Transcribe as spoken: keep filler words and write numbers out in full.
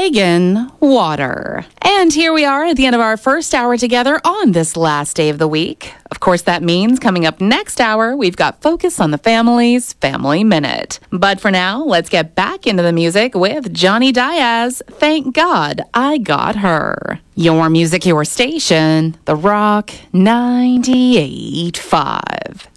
Megan Water. And here we are at the end of our first hour together on this last day of the week. Of course, that means coming up next hour, we've got Focus on the Family's Family Minute. But for now, let's get back into the music with Johnny Diaz. Thank God I Got Her. Your music, your station, The Rock ninety-eight point five.